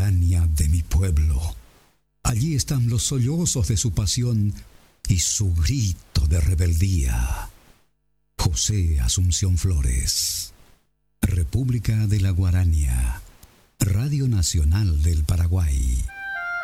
Guarania de mi pueblo. Allí están los sollozos de su pasión y su grito de rebeldía. José Asunción Flores. República de la Guarania. Radio Nacional del Paraguay.